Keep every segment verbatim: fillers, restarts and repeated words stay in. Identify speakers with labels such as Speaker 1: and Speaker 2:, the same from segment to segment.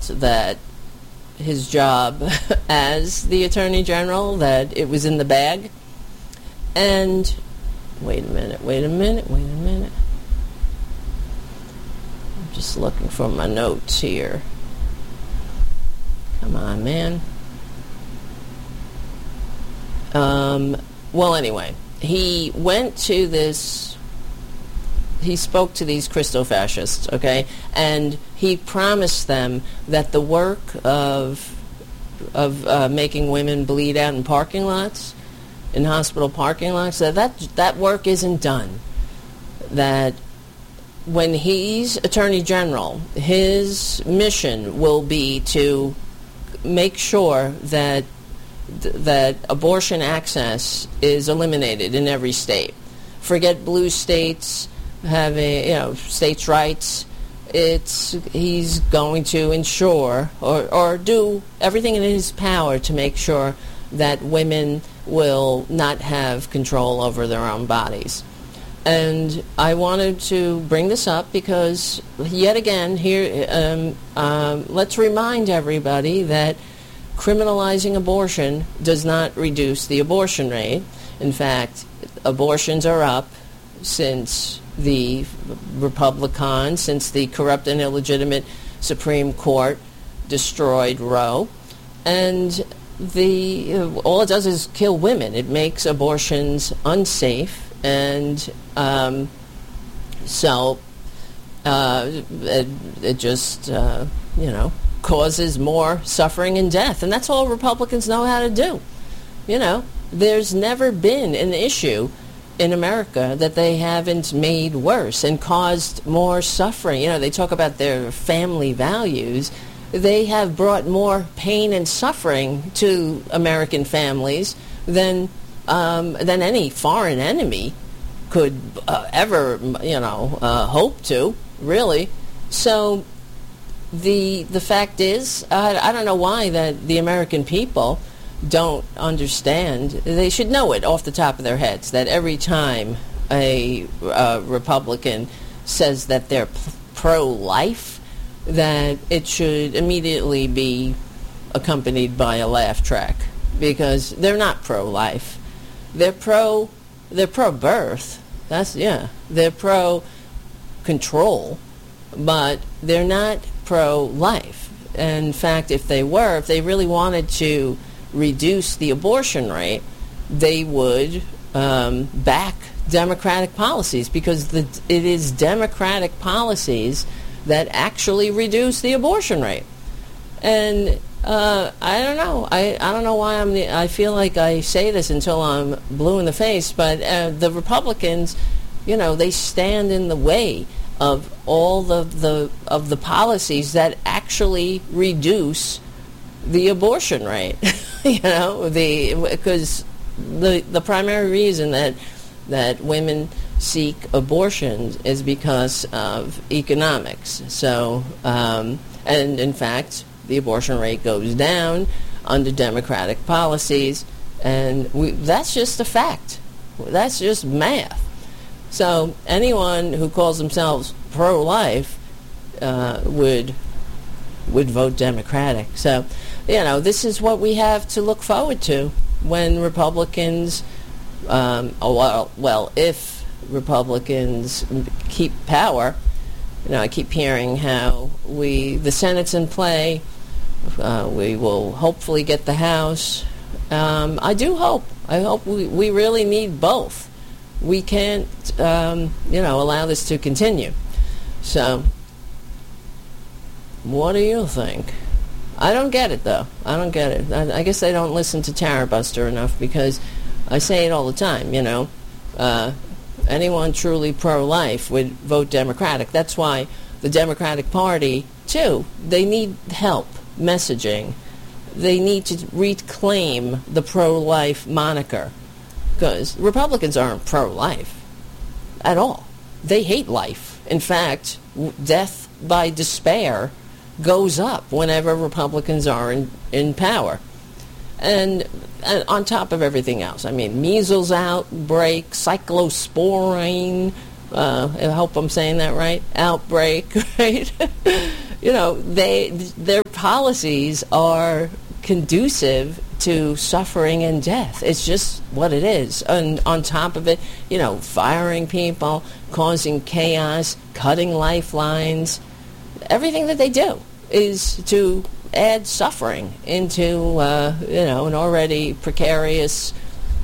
Speaker 1: felt that his job as the Attorney General, that it was in the bag. And wait a minute, wait a minute, wait a minute. I'm just looking for my notes here. Come on, man. Um, well, anyway, he went to this, he spoke to these Christo-fascists, okay, and he promised them that the work of, of uh, making women bleed out in parking lots, in hospital parking lots, that, that that work isn't done. That when he's Attorney General, his mission will be to make sure that that abortion access is eliminated in every state. Forget blue states having, you know, states' rights. It's he's going to ensure or, or do everything in his power to make sure that women will not have control over their own bodies. And I wanted to bring this up because, yet again, here, um, um, let's remind everybody that criminalizing abortion does not reduce the abortion rate. In fact, abortions are up since the Republicans, since the corrupt and illegitimate Supreme Court destroyed Roe. And the uh, all it does is kill women. It makes abortions unsafe, and um, so uh, it, it just, uh, you know, causes more suffering and death. And that's all Republicans know how to do. You know, there's never been an issue in America that they haven't made worse and caused more suffering. You know, they talk about their family values. They have brought more pain and suffering to American families than um, than any foreign enemy could uh, ever, you know, uh, hope to, really. So the the fact is, I, I don't know why that the American people don't understand. They should know it off the top of their heads that every time a uh, Republican says that they're p- pro-life, that it should immediately be accompanied by a laugh track, because they're not pro-life. They're pro, they're pro-birth. That's, yeah, they're pro-control, but they're not pro-life. In fact, if they were, if they really wanted to reduce the abortion rate, they would um, back Democratic policies, because the, it is Democratic policies that actually reduce the abortion rate. And uh, I don't know. I, I don't know why I'm. The, I feel like I say this until I'm blue in the face. But uh, the Republicans, you know, they stand in the way of all the, the of the policies that actually reduce the abortion rate. You know, the because the the primary reason that that women seek abortions is because of economics. So, um, and in fact, the abortion rate goes down under Democratic policies, and we, that's just a fact. That's just math. So anyone who calls themselves pro-life uh, would would vote Democratic. So, you know, this is what we have to look forward to when Republicans, um, oh, well, well, if Republicans keep power. You know, I keep hearing how we, the Senate's in play. Uh, we will hopefully get the House. Um, I do hope. I hope we, we really need both. We can't, um, you know, allow this to continue. So, what do you think? I don't get it, though. I don't get it. I, I guess they don't listen to Tara Buster enough, because I say it all the time, you know. Uh, anyone truly pro-life would vote Democratic. That's why the Democratic Party, too, they need help messaging. They need to reclaim the pro-life moniker, because Republicans aren't pro-life at all. They hate life. In fact, death by despair goes up whenever Republicans are in, in power. And, and on top of everything else, I mean, measles outbreak, cyclosporine, uh, I hope I'm saying that right, outbreak, right? you know, they their policies are conducive to suffering and death. It's just what it is. And on top of it, you know, firing people, causing chaos, cutting lifelines, everything that they do is to add suffering into, uh, you know, an already precarious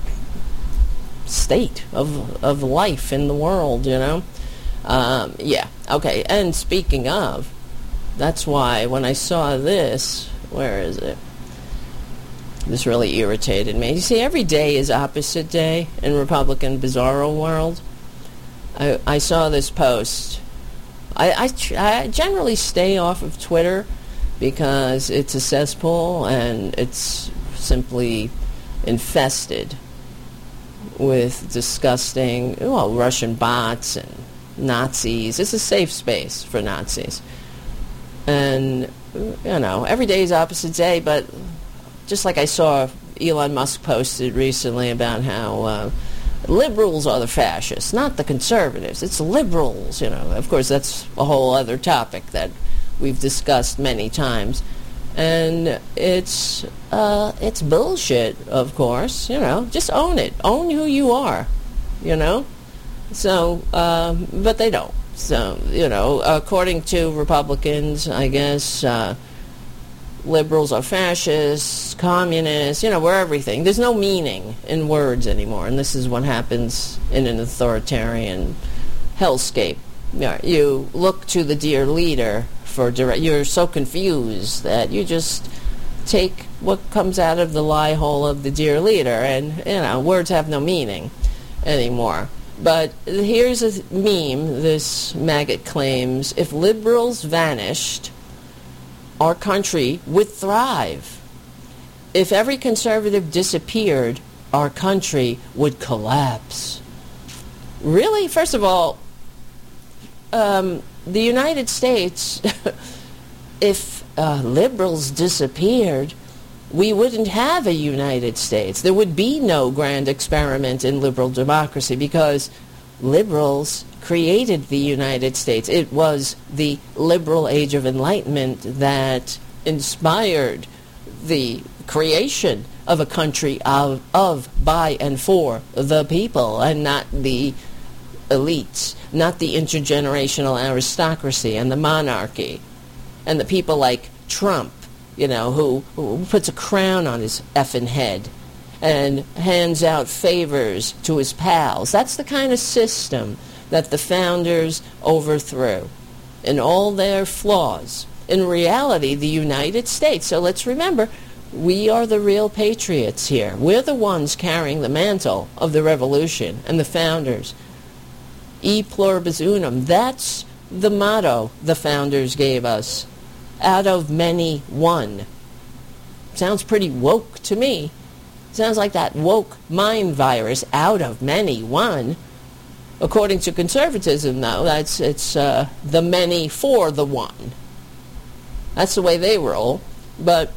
Speaker 1: state of of life in the world, you know. Um, yeah, okay, and speaking of, that's why when I saw this, where is it? This really irritated me. You see, every day is opposite day in Republican bizarro world. I, I saw this post. I, I, tr- I generally stay off of Twitter because it's a cesspool and it's simply infested with disgusting, well, Russian bots and Nazis. It's a safe space for Nazis. And, you know, every day is opposite day, but just like I saw Elon Musk posted recently about how uh, liberals are the fascists, not the conservatives. It's liberals, you know. Of course, that's a whole other topic that we've discussed many times. And it's uh, it's bullshit, of course, you know. Just own it. Own who you are, you know. So, um, but they don't. So, you know, according to Republicans, I guess, uh, liberals are fascists, communists, you know, we're everything. There's no meaning in words anymore, and this is what happens in an authoritarian hellscape. You know, you look to the dear leader for direct. You're so confused that you just take what comes out of the lie hole of the dear leader, and, you know, words have no meaning anymore. But here's a meme this maggot claims: if liberals vanished, our country would thrive. If every conservative disappeared, our country would collapse. Really? First of all, um, the United States, if uh, liberals disappeared, we wouldn't have a United States. There would be no grand experiment in liberal democracy because liberals created the United States. It was the liberal age of enlightenment that inspired the creation of a country of, of, by, and for the people, and not the elites, not the intergenerational aristocracy and the monarchy, and the people like Trump, you know, who, who puts a crown on his effing head and hands out favors to his pals. That's the kind of system that the founders overthrew, in all their flaws. In reality, the United States, so let's remember, we are the real patriots here. We're the ones carrying the mantle of the revolution and the founders. E pluribus unum, that's the motto the founders gave us. Out of many, one. Sounds pretty woke to me. Sounds like that woke mind virus, out of many, one. According to conservatism, though, that's it's uh, the many for the one. That's the way they roll. But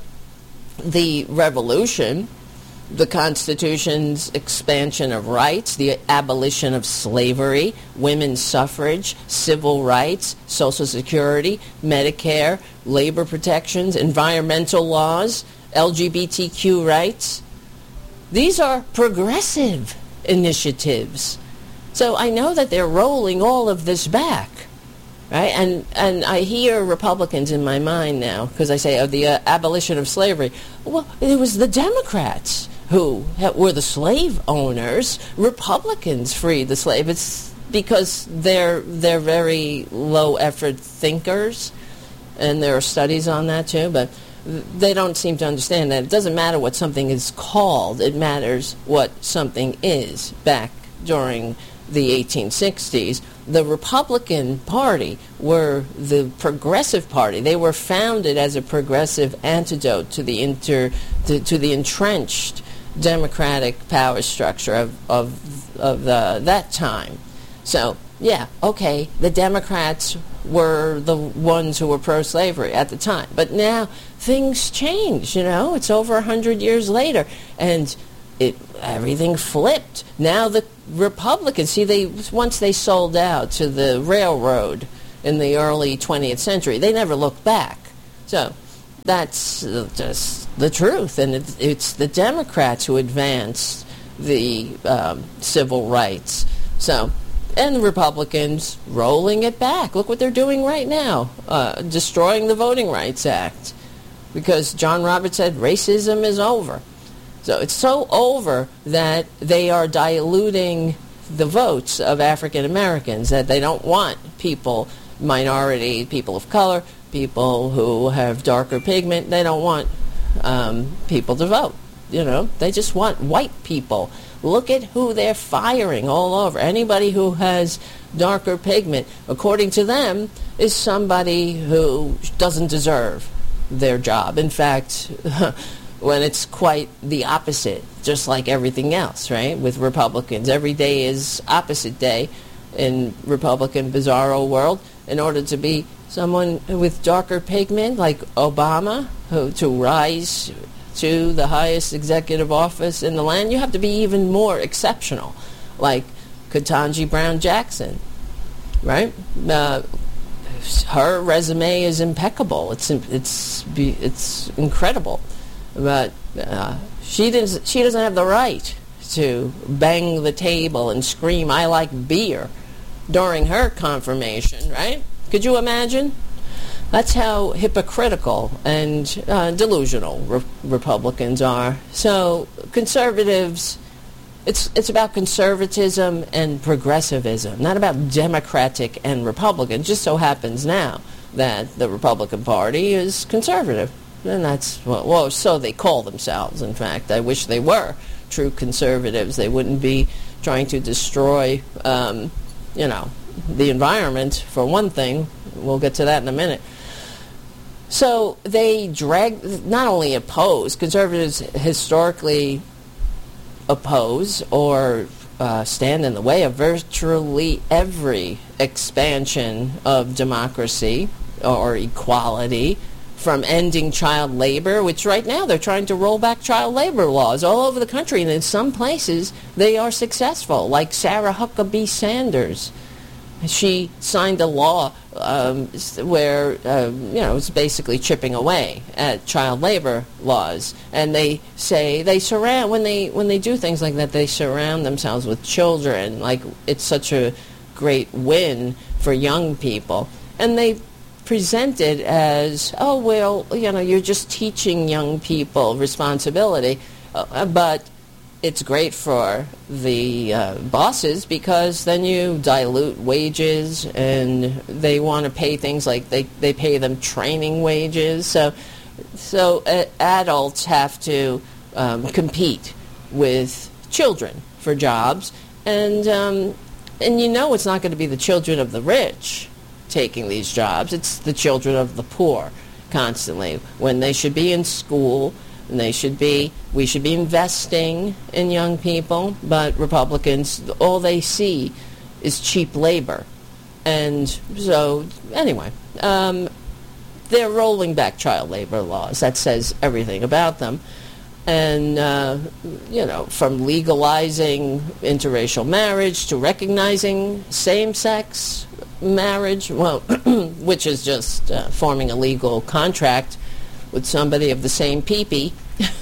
Speaker 1: the revolution, the Constitution's expansion of rights, the abolition of slavery, women's suffrage, civil rights, Social Security, Medicare, labor protections, environmental laws, L G B T Q rights. These are progressive initiatives. So I know that they're rolling all of this back, right? And and I hear Republicans in my mind now, because I say, oh, the uh, abolition of slavery. Well, it was the Democrats who were the slave owners. Republicans freed the slave. It's because they're they're very low effort thinkers, and there are studies on that too. But they don't seem to understand that it doesn't matter what something is called; it matters what something is. Back during the eighteen sixties, the Republican Party were the progressive party. They were founded as a progressive antidote to the inter to, to the entrenched democratic power structure of of, of the, that time. So, yeah, okay, the Democrats were the ones who were pro-slavery at the time. But now things change, you know. It's over a hundred years later, and it everything flipped. Now the Republicans, see, they once they sold out to the railroad in the early twentieth century. They never looked back. So that's just the truth. And it, it's the Democrats who advanced the um, civil rights. So, and the Republicans rolling it back. Look what they're doing right now, uh, destroying the Voting Rights Act, because John Roberts said racism is over. So it's so over that they are diluting the votes of African Americans, that they don't want people, minority, people of color, people who have darker pigment, they don't want um, people to vote. You know, they just want white people. Look at who they're firing all over. Anybody who has darker pigment, according to them, is somebody who doesn't deserve their job. In fact, when it's quite the opposite, just like everything else, right? With Republicans, every day is opposite day in Republican bizarro world. In order to be someone with darker pigment, like Obama, who to rise to the highest executive office in the land, you have to be even more exceptional, like Ketanji Brown Jackson, right? Uh, her resume is impeccable. It's it's it's incredible, but uh, she doesn't she doesn't have the right to bang the table and scream "I like beer" during her confirmation, right? Could you imagine? That's how hypocritical and uh, delusional re- Republicans are. So conservatives, it's it's about conservatism and progressivism, not about Democratic and Republican. It just so happens now that the Republican Party is conservative. And that's, well, well, so they call themselves, in fact. I wish they were true conservatives. They wouldn't be trying to destroy, um, you know, the environment, for one thing. We'll get to that in a minute. So they drag, not only oppose, conservatives historically oppose or uh, stand in the way of virtually every expansion of democracy or equality, from ending child labor, which right now they're trying to roll back child labor laws all over the country, and in some places they are successful, like Sarah Huckabee Sanders. She signed a law um, where, uh, you know, it's basically chipping away at child labor laws. And they say they surround, when they when they do things like that, they surround themselves with children. Like, it's such a great win for young people. And they present it as, oh, well, you know, you're just teaching young people responsibility. Uh, but it's great for the uh, bosses, because then you dilute wages, and they want to pay things like they, they pay them training wages. So so uh, adults have to um, compete with children for jobs. And, um, and you know it's not going to be the children of the rich taking these jobs. It's the children of the poor constantly, when they should be in school. And they should be, we should be investing in young people, but Republicans, all they see is cheap labor. And so, anyway, um, they're rolling back child labor laws. That says everything about them. And, uh, you know, from legalizing interracial marriage to recognizing same-sex marriage, well, which is just uh, forming a legal contract with somebody of the same pee-pee.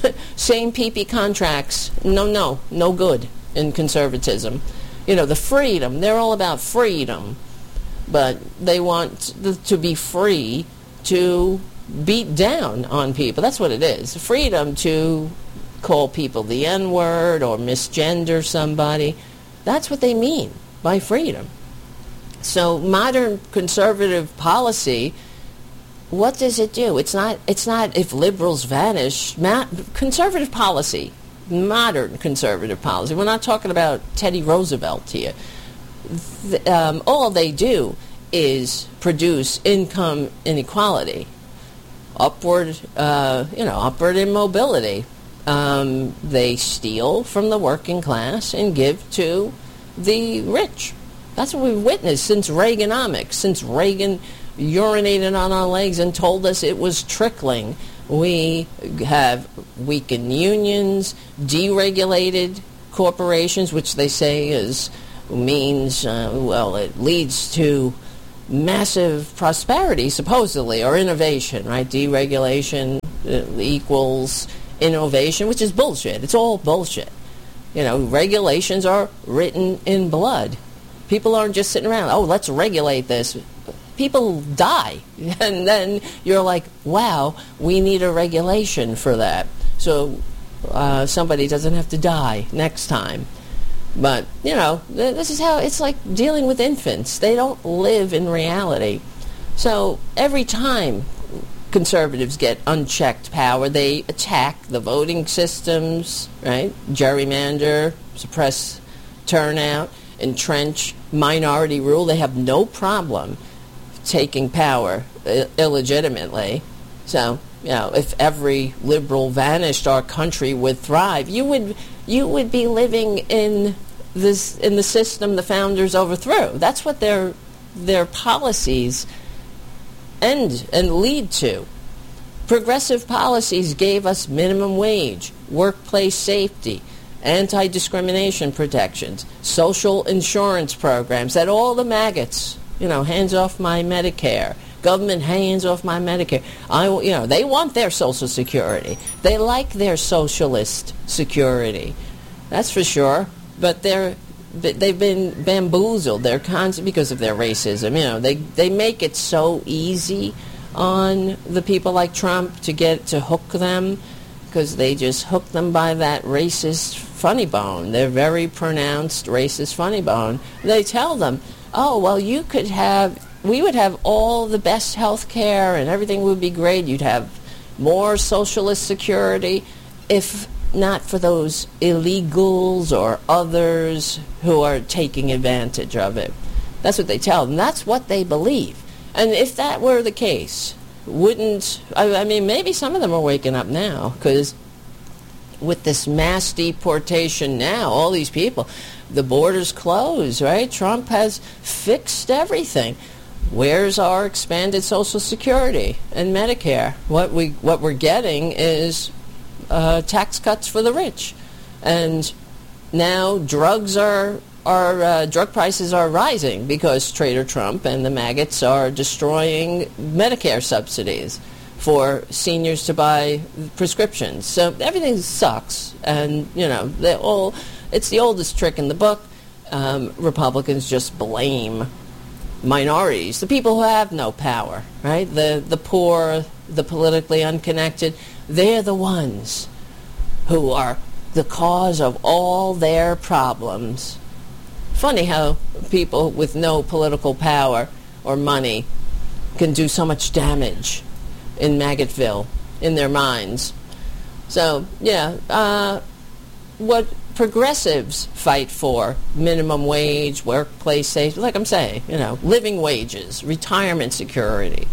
Speaker 1: Same pee-pee contracts, no, no, no good in conservatism. You know, the freedom, they're all about freedom, but they want th- to be free to beat down on people. That's what it is. Freedom to call people the N-word or misgender somebody. That's what they mean by freedom. So modern conservative policy, what does it do? It's not, it's not if liberals vanish. Ma- conservative policy, modern conservative policy. We're not talking about Teddy Roosevelt here. The, um, all they do is produce income inequality, upward, uh, you know, upward immobility. Um, they steal from the working class and give to the rich. That's what we've witnessed since Reaganomics, since Reagan urinated on our legs and told us it was trickling. We have weakened unions, deregulated corporations, which they say is means, uh, well, it leads to massive prosperity, supposedly, or innovation, right? Deregulation uh, equals innovation, which is bullshit. It's all bullshit. You know, regulations are written in blood. People aren't just sitting around, oh, let's regulate this. People die. And then you're like, wow, we need a regulation for that. So uh, somebody doesn't have to die next time. But, you know, th- this is how it's like dealing with infants. They don't live in reality. So every time conservatives get unchecked power, they attack the voting systems, right? Gerrymander, suppress turnout, entrench minority rule. They have no problem taking power I- illegitimately. So, you know, if every liberal vanished, our country would thrive. You would you would be living in this in the system the founders overthrew. That's what their their policies end and lead to. Progressive policies gave us minimum wage, workplace safety, anti-discrimination protections, social insurance programs that all the maggots, you know, hands off my Medicare, government hands off my Medicare. I, you know, they want their Social Security. They like their socialist security. That's for sure. But they're they've been bamboozled. They're constant because of their racism. You know, they they make it so easy on the people like Trump to get to hook them, because they just hook them by that racist funny bone. They're very pronounced racist funny bone. They tell them, oh, well, you could have, we would have all the best health care and everything would be great. You'd have more socialist security if not for those illegals or others who are taking advantage of it. That's what they tell them. That's what they believe. And if that were the case, wouldn't, I, I mean, maybe some of them are waking up now, because with this mass deportation now, all these people, the borders closed, right? Trump has fixed everything. Where's our expanded Social Security and Medicare? What we what we're getting is uh, tax cuts for the rich, and now drugs are are uh, drug prices are rising because Trader Trump and the maggots are destroying Medicare subsidies for seniors to buy prescriptions. So everything sucks, and you know they all. It's the oldest trick in the book. Um, Republicans just blame minorities, the people who have no power, right? The the poor, the politically unconnected. They're the ones who are the cause of all their problems. Funny how people with no political power or money can do so much damage in Maggotville, in their minds. So, yeah, uh, what progressives fight for, minimum wage, workplace safety, like I'm saying, you know, living wages, retirement security,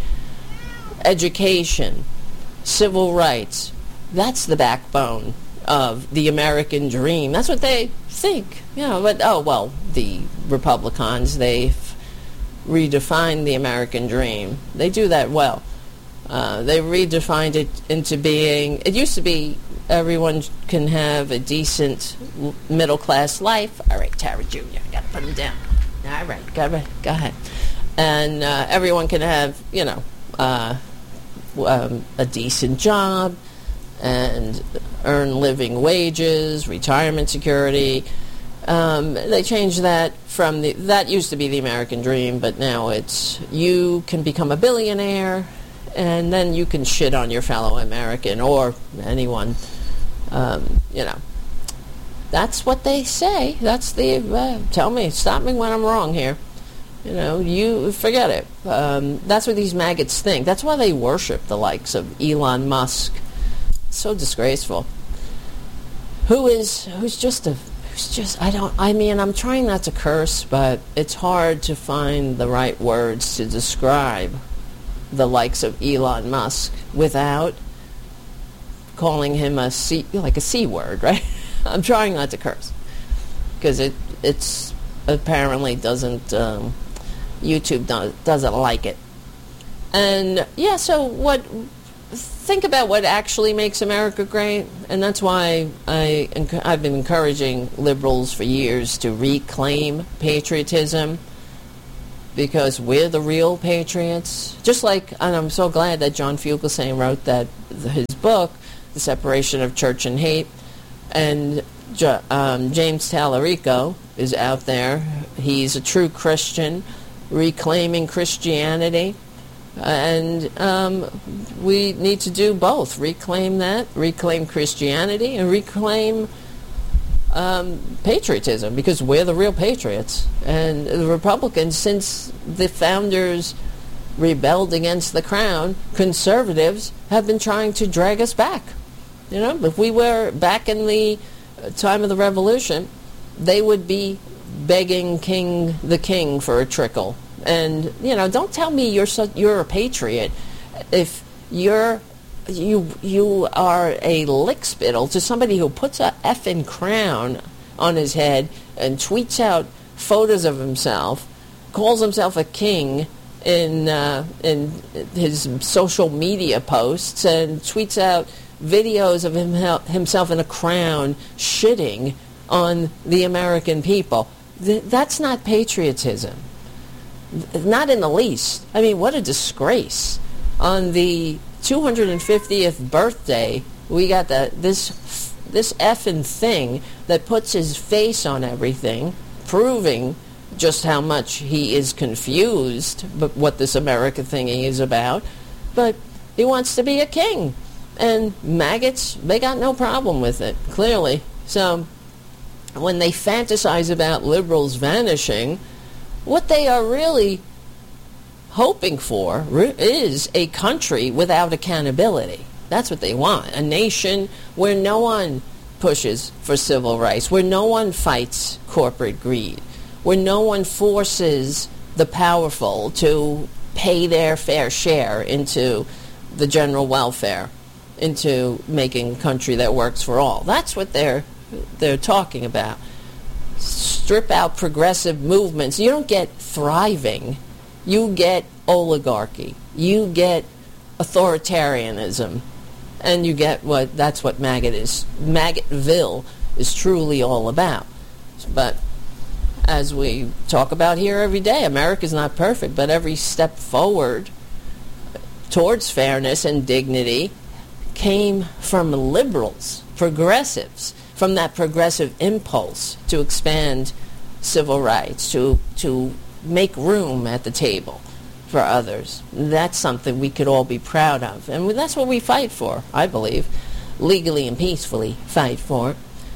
Speaker 1: education, civil rights, that's the backbone of the American dream. That's what they think, you know, but, oh, well, the Republicans, they've redefined the American dream. They do that well. Uh, they redefined it into being, it used to be everyone can have a decent middle-class life. All right, Tara Junior, I got to put him down. All right, go, go ahead. And uh, everyone can have, you know, uh, um, a decent job and earn living wages, retirement security. Um, they changed that from the, that used to be the American dream, but now it's you can become a billionaire and then you can shit on your fellow American or anyone. Um, you know, that's what they say. That's the, uh, tell me, stop me when I'm wrong here. You know, you forget it. Um, that's what these maggots think. That's why they worship the likes of Elon Musk. So disgraceful. Who is, who's just a, who's just, I don't, I mean, I'm trying not to curse, but it's hard to find the right words to describe the likes of Elon Musk without calling him a C, like a C word, right? I'm trying not to curse because it it's apparently doesn't um, YouTube do, doesn't like it. And yeah, so what? Think about what actually makes America great, and that's why I I've been encouraging liberals for years to reclaim patriotism. because we're the real patriots. Just like, and I'm so glad that John Fugelsang wrote that his book, The Separation of Church and Hate, and um, James Tallarico is out there. He's a true Christian, reclaiming Christianity, and um, we need to do both. Reclaim that, reclaim Christianity, and reclaim Um, patriotism, because we're the real patriots. And the Republicans, since the founders rebelled against the crown, conservatives have been trying to drag us back. You know, if we were back in the time of the Revolution, they would be begging King the King for a trickle. And, you know, don't tell me you're so, you're a patriot if you're You you are a lickspittle to somebody who puts a effing crown on his head and tweets out photos of himself, calls himself a king in uh, in his social media posts, and tweets out videos of him himself in a crown shitting on the American people. Th- that's not patriotism. Not in the least. I mean, what a disgrace. On the two hundred fiftieth birthday, we got the, this this effing thing that puts his face on everything, proving just how much he is confused but what this America thingy is about. But he wants to be a king. And maggots, they got no problem with it, clearly. So when they fantasize about liberals vanishing, what they are really hoping for is a country without accountability. That's what they want. A nation where no one pushes for civil rights, where no one fights corporate greed, where no one forces the powerful to pay their fair share into the general welfare, into making a country that works for all. That's what they're they're talking about. Strip out progressive movements. You don't get thriving. You get oligarchy. You get authoritarianism. And you get what, that's what maggot is. Maggotville is truly all about. But as we talk about here every day, America's not perfect, but every step forward towards fairness and dignity came from liberals, progressives, from that progressive impulse to expand civil rights, to to make room at the table for others. That's something we could all be proud of. And that's what we fight for, I believe. Legally and peacefully fight for.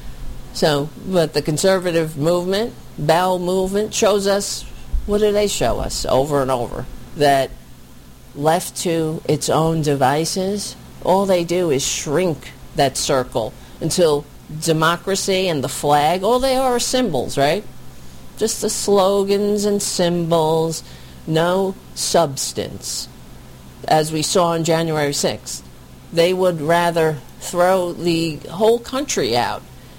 Speaker 1: So, but the conservative movement, bowel movement, shows us, what do they show us over and over? That left to its own devices, all they do is shrink that circle until democracy and the flag, all they are are symbols, right? Just the slogans and symbols, no substance. As we saw on January sixth, they would rather throw the whole country out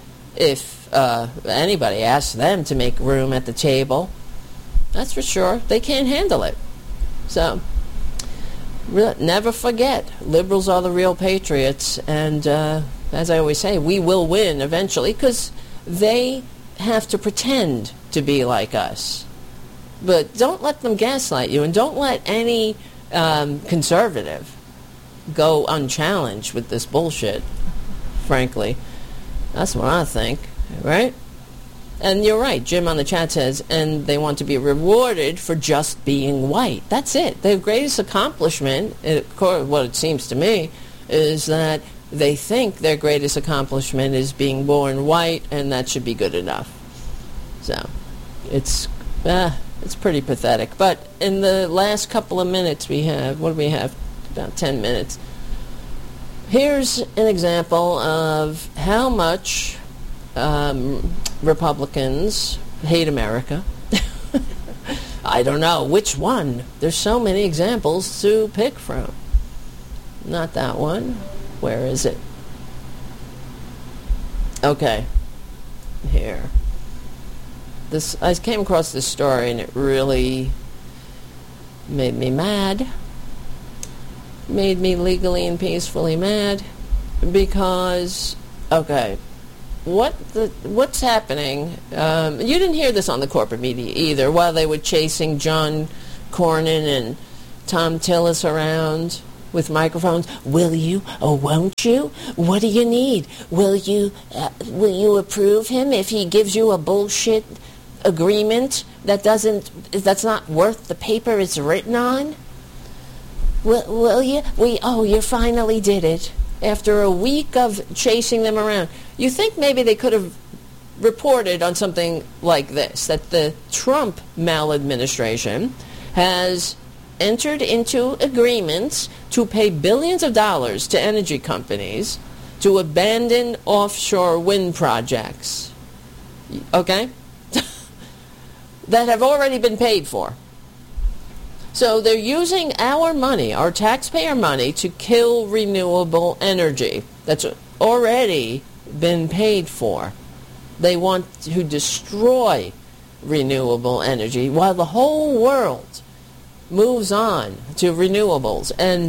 Speaker 1: if uh, anybody asked them to make room at the table. That's for sure. They can't handle it. So, re- never forget, liberals are the real patriots, and uh, as I always say, we will win eventually, because they have to pretend to be like us. But don't let them gaslight you, and don't let any um, conservative go unchallenged with this bullshit, frankly. That's what I think, right? And you're right, Jim on the chat says, and they want to be rewarded for just being white. That's it. Their greatest accomplishment, what it seems to me, is that they think their greatest accomplishment is being born white, and that should be good enough. So, it's uh, it's pretty pathetic. But in the last couple of minutes we have, what do we have? About ten minutes. Here's an example of how much um, Republicans hate America. I don't know which one. There's so many examples to pick from. Not that one. Where is it? Okay. Here. This I came across this story and it really made me mad. Made me legally and peacefully mad because, okay, what the what's happening? Um, you didn't hear this on the corporate media either. While they were chasing John Cornyn and Tom Tillis around with microphones, will you or won't you? What do you need? Will you uh, will you approve him if he gives you a bullshit agreement that doesn't that's not worth the paper it's written on? Will, will you? We oh, you finally did it after a week of chasing them around. You think maybe they could have reported on something like this, that the Trump maladministration has entered into agreements to pay billions of dollars to energy companies to abandon offshore wind projects, okay, that have already been paid for. So they're using our money, our taxpayer money, to kill renewable energy that's already been paid for. They want to destroy renewable energy while the whole world moves on to renewables, and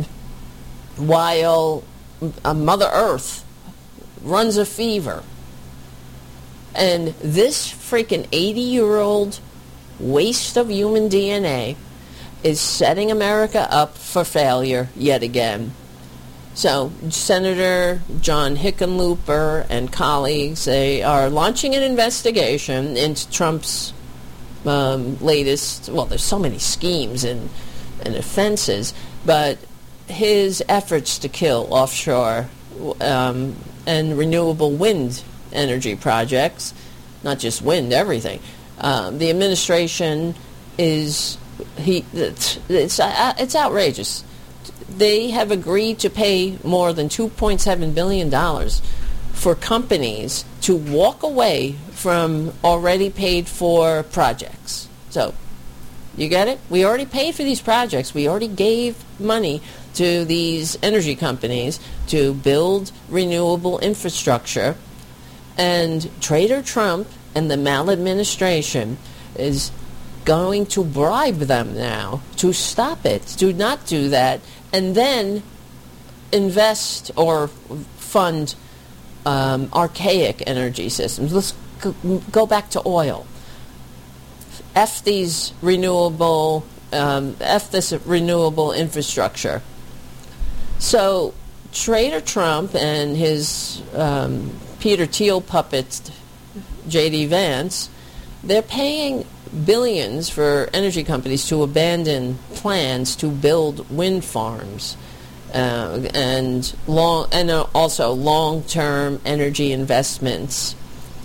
Speaker 1: while uh, Mother Earth runs a fever. And this freaking eighty-year-old waste of human D N A is setting America up for failure yet again. So Senator John Hickenlooper and colleagues, they are launching an investigation into Trump's Um, latest, well, there's so many schemes and, and offenses, but his efforts to kill offshore um, and renewable wind energy projects, not just wind, everything. Um, the administration is, he, it's, it's, it's outrageous. They have agreed to pay more than two point seven billion dollars for companies to walk away from already paid for projects. So, you get it? We already paid for these projects. We already gave money to these energy companies to build renewable infrastructure. And Trader Trump and the maladministration is going to bribe them now to stop it. Do not do that. And then invest or fund um, archaic energy systems. Let's go back to oil. F these renewable, um, F this renewable infrastructure. So Trader Trump and his um, Peter Thiel puppet, J D Vance, they're paying billions for energy companies to abandon plans to build wind farms. Uh, and long, and uh, also long-term energy investments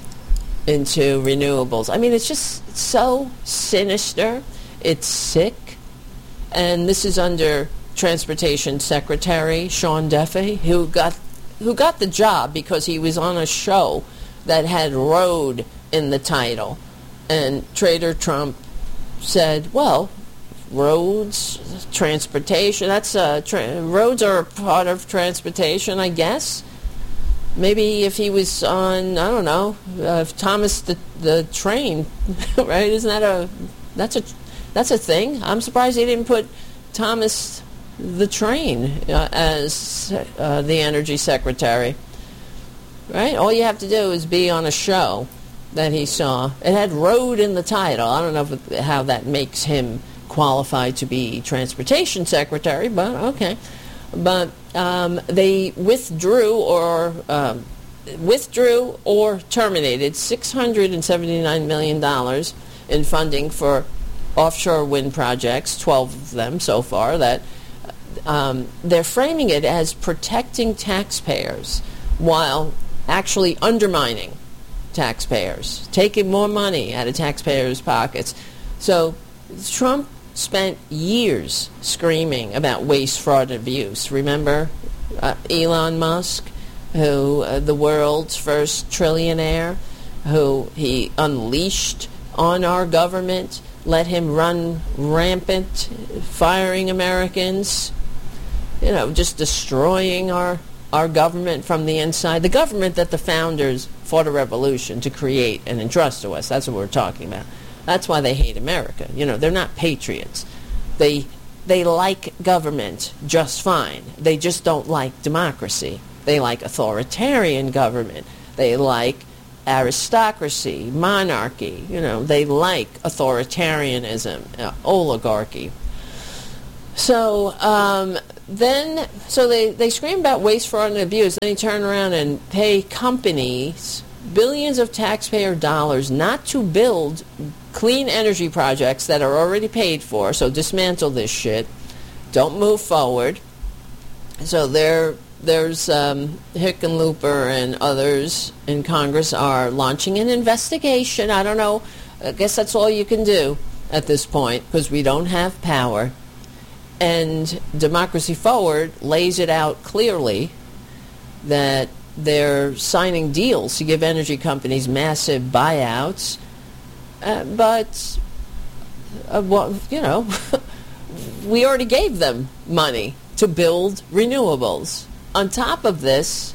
Speaker 1: into renewables. I mean, it's just so sinister. It's sick. And this is under Transportation Secretary Sean Duffy, who got who got the job because he was on a show that had road in the title. And Trader Trump said, well, roads, transportation, that's uh, tra- roads are a part of transportation, I guess. Maybe if he was on, I don't know, uh, Thomas the the train, right? Isn't that a that's a that's a thing? I'm surprised he didn't put Thomas the train uh, as uh, the energy secretary, right? All you have to do is be on a show that he saw. It had road in the title. I don't know if, how that makes him qualified to be transportation secretary, but okay. But um, they withdrew or um, withdrew or terminated six hundred seventy-nine million dollars in funding for offshore wind projects, twelve of them so far, that um, they're framing it as protecting taxpayers while actually undermining taxpayers, taking more money out of taxpayers' pockets. So Trump spent years screaming about waste, fraud, and abuse. Remember uh, Elon Musk, who uh, the world's first trillionaire, who he unleashed on our government, let him run rampant, firing Americans, you know, just destroying our, our government from the inside. The government that the founders fought a revolution to create and entrust to us. That's what we're talking about. That's why they hate America. You know, they're not patriots. They they like government just fine. They just don't like democracy. They like authoritarian government. They like aristocracy, monarchy. You know, they like authoritarianism, uh, oligarchy. So um, then, so they, they scream about waste, fraud, and abuse. Then you turn around and pay companies billions of taxpayer dollars not to build clean energy projects that are already paid for. So dismantle this shit. Don't move forward. So there, there's um, Hickenlooper and others in Congress are launching an investigation. I don't know. I guess that's all you can do at this point because we don't have power. And Democracy Forward lays it out clearly that they're signing deals to give energy companies massive buyouts. Uh, but, uh, well, you know, we already gave them money to build renewables. On top of this,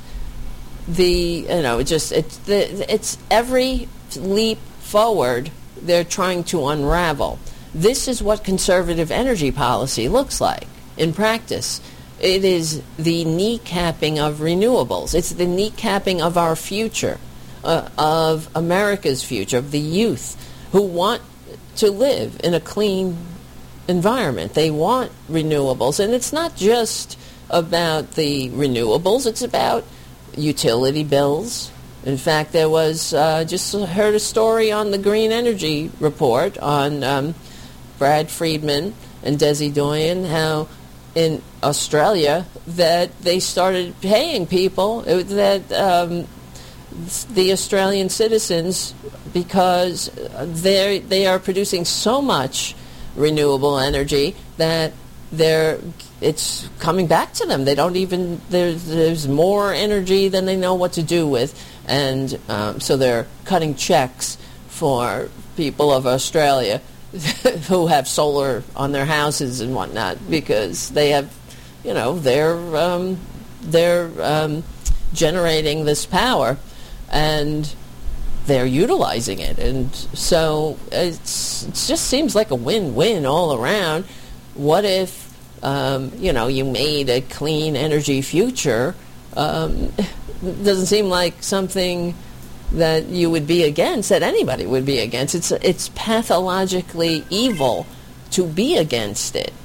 Speaker 1: the, you know, it just, it's, the, it's every leap forward they're trying to unravel. This is what conservative energy policy looks like in practice. It is the kneecapping of renewables. It's the kneecapping of our future, uh, of America's future, of the youth who want to live in a clean environment. They want renewables. And it's not just about the renewables. It's about utility bills. In fact, there was, uh, just heard a story on the Green Energy Report on um, Brad Friedman and Desi Doyen, how in Australia that they started paying people, that um, the Australian citizens, because they they are producing so much renewable energy that they're it's coming back to them. They don't even there's there's more energy than they know what to do with, and um, so they're cutting checks for people of Australia who have solar on their houses and whatnot, because they have, you know, they're um, they're um, generating this power, and they're utilizing it, and so it's it just seems like a win-win all around. What if um, you know you made a clean energy future? Um, doesn't seem like something that you would be against, that anybody would be against. It's it's pathologically evil to be against it,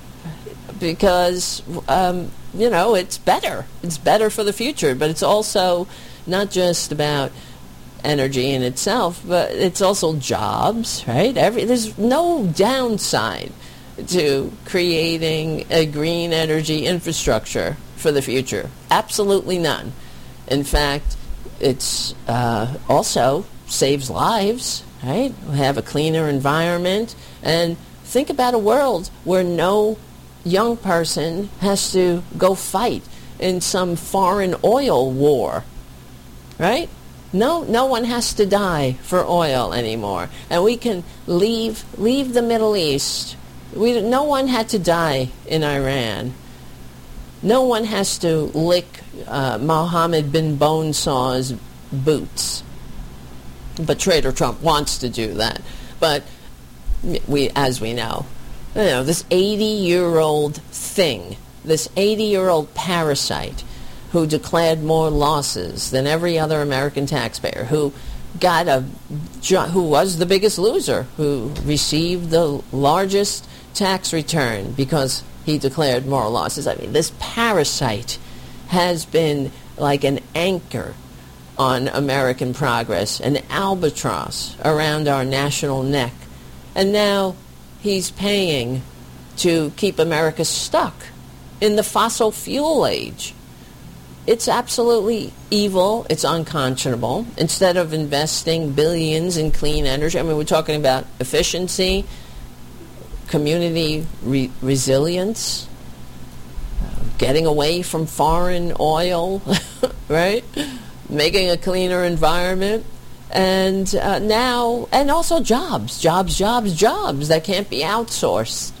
Speaker 1: because um, you know it's better. It's better for the future, but it's also not just about energy in itself, but it's also jobs, right? Every there's no downside to creating a green energy infrastructure for the future. Absolutely none. In fact, it's uh, also saves lives, right? We have a cleaner environment. And think about a world where no young person has to go fight in some foreign oil war, right? No, no one has to die for oil anymore. And we can leave leave the Middle East. We, no one had to die in Iran. No one has to lick uh, Mohammed bin Bonesaw's boots. But Trader Trump wants to do that. But we, as we know, you know, this eighty-year-old thing, this eighty-year-old parasite who declared more losses than every other American taxpayer, who got a, who was the biggest loser, who received the largest tax return because he declared more losses. I mean, this parasite has been like an anchor on American progress, an albatross around our national neck. And now he's paying to keep America stuck in the fossil fuel age. It's absolutely evil. It's unconscionable. Instead of investing billions in clean energy, I mean, we're talking about efficiency, community re- resilience, uh, getting away from foreign oil, right? Making a cleaner environment, and uh, now, and also jobs, jobs, jobs, jobs that can't be outsourced.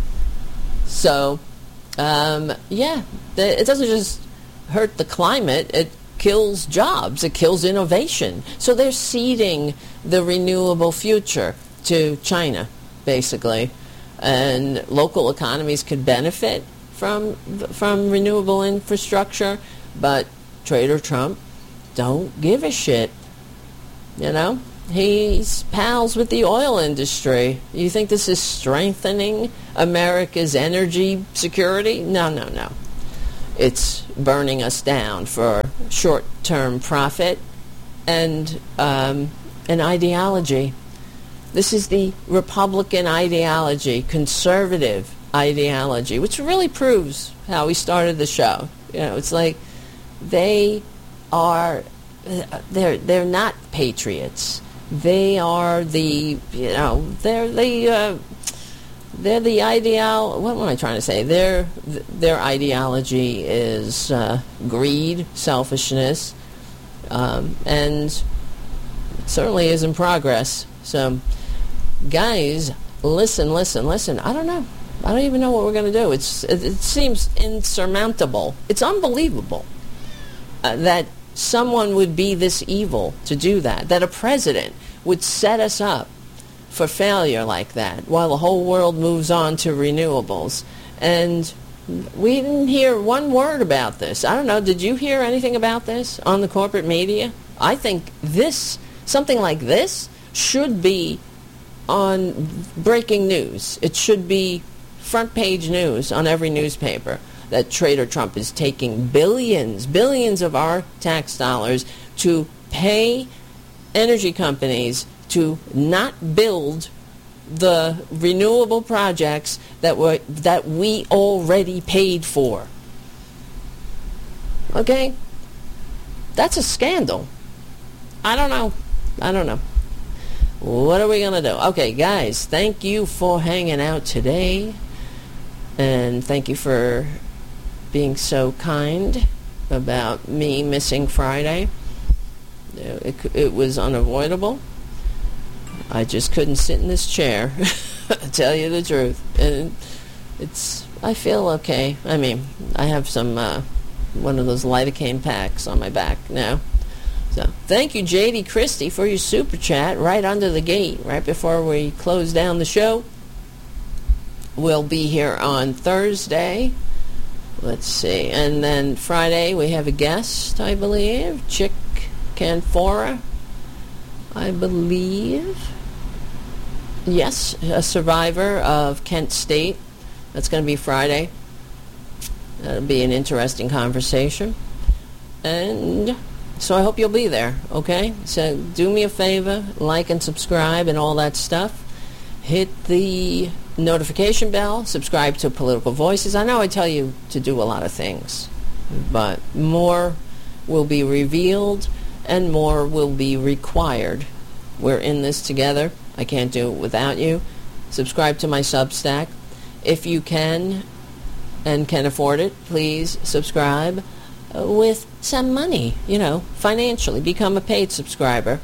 Speaker 1: So, um, yeah, the, it doesn't just hurt the climate, it kills jobs, it kills innovation. So they're ceding the renewable future to China, basically. And local economies could benefit from from renewable infrastructure, but Trader Trump don't give a shit. You know, he's pals with the oil industry. You think this is strengthening America's energy security? No, no, no. It's burning us down for short-term profit and um, an ideology. This is the Republican ideology, conservative ideology, which really proves how we started the show. You know, it's like they are, they're they're not patriots. They are the, you know, they're the, uh, they're the ideal. What am I trying to say? Their their ideology is uh, greed, selfishness, um, and it certainly is in progress. So, guys, listen, listen, listen. I don't know. I don't even know what we're going to do. It's it, it seems insurmountable. It's unbelievable uh, that someone would be this evil to do that, that a president would set us up for failure like that while the whole world moves on to renewables. And we didn't hear one word about this. I don't know, did you hear anything about this on the corporate media? I think this, something like this, should be on breaking news. It should be front page news on every newspaper that Trader Trump is taking billions, billions of our tax dollars to pay energy companies to not build the renewable projects that were that we already paid for. Okay? That's a scandal. I don't know. I don't know. What are we going to do? Okay, guys, thank you for hanging out today. And thank you for being so kind about me missing Friday. It, it was unavoidable. I just couldn't sit in this chair, to tell you the truth. And it's, I feel okay. I mean, I have some, uh, one of those lidocaine packs on my back now. So, thank you, J D Christie, for your super chat right under the gate, right before we close down the show. We'll be here on Thursday. Let's see. And then Friday we have a guest, I believe. Chick Canfora, I believe. Yes, a survivor of Kent State. That's going to be Friday. That'll be an interesting conversation. And so I hope you'll be there, okay? So do me a favor, like and subscribe and all that stuff. Hit the notification bell, subscribe to Political Voices. I know I tell you to do a lot of things, but more will be revealed and more will be required. We're in this together. I can't do it without you. Subscribe to my Substack. If you can and can afford it, please subscribe with some money, you know, financially. Become a paid subscriber,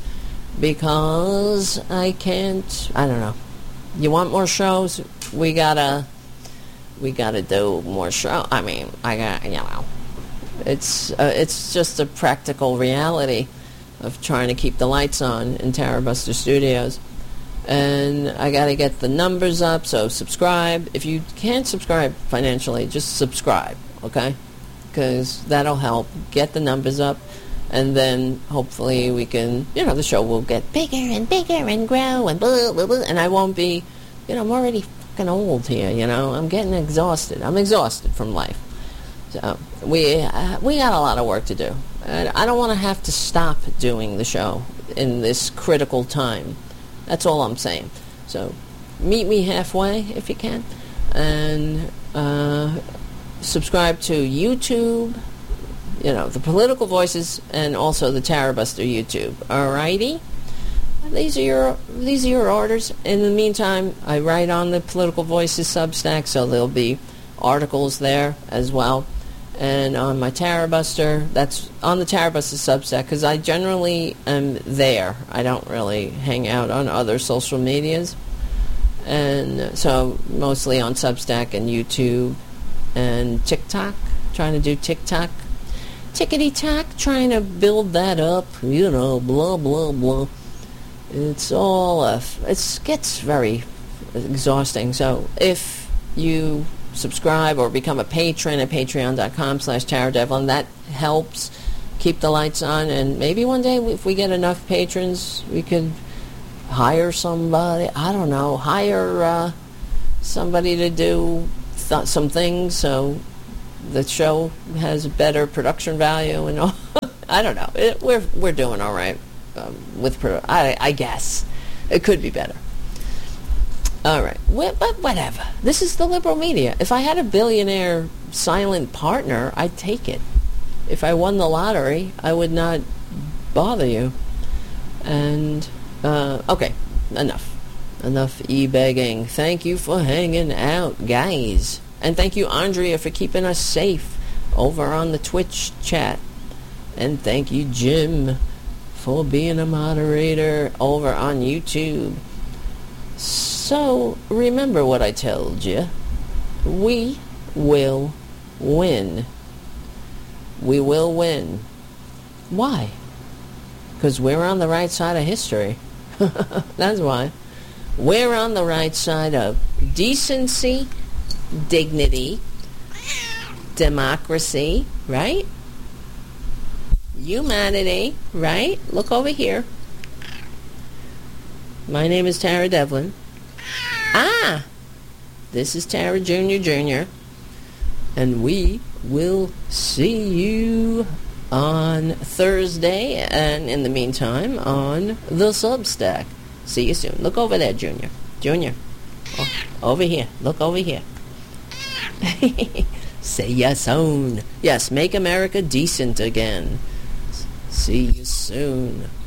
Speaker 1: because I can't, I don't know. You want more shows? We gotta, we gotta do more show. I mean, I got, you know, it's uh, it's just a practical reality of trying to keep the lights on in Tara Buster Studios. And I gotta get the numbers up, so subscribe. If you can't subscribe financially, just subscribe, okay? Because that'll help get the numbers up, and then hopefully we can, you know, the show will get bigger and bigger and grow and blah, blah, blah, and I won't be, you know, I'm already fucking old here, you know, I'm getting exhausted. I'm exhausted from life. So we, uh, we got a lot of work to do. And I don't want to have to stop doing the show in this critical time. That's all I'm saying. So meet me halfway if you can, and uh, subscribe to YouTube, you know, the Political Voices, and also the Tara Buster YouTube. Alrighty, these are your these are your orders. In the meantime, I write on the Political Voices Substack, so there'll be articles there as well. And on my Tara Buster, that's on the Tara Buster Substack, because I generally am there. I don't really hang out on other social medias. And so mostly on Substack and YouTube and TikTok, trying to do TikTok. Tickety-tack, trying to build that up, you know, blah, blah, blah. It's all, uh, it gets very exhausting. So if you subscribe or become a patron at patreon.com slash Tara Devlin, that helps keep the lights on, and maybe one day if we get enough patrons, we could hire somebody. I don't know, hire uh, somebody to do th- some things so the show has better production value and all. I don't know. It, we're we're doing all right um, with pro- I I guess it could be better. All right, well, but whatever. This is the liberal media. If I had a billionaire silent partner, I'd take it. If I won the lottery, I would not bother you. And, uh, okay, enough. Enough e-begging. Thank you for hanging out, guys. And thank you, Andrea, for keeping us safe over on the Twitch chat. And thank you, Jim, for being a moderator over on YouTube. So, remember what I told you. We will win. We will win. Why? Because we're on the right side of history. That's why. We're on the right side of decency, dignity, democracy, right? Humanity, right? Look over here. My name is Tara Devlin. Ah! This is Tara Junior Junior And we will see you on Thursday, and in the meantime, on the Substack. See you soon. Look over there, Junior. Junior. Oh, over here. Look over here. See you soon. Yes, make America decent again. See you soon.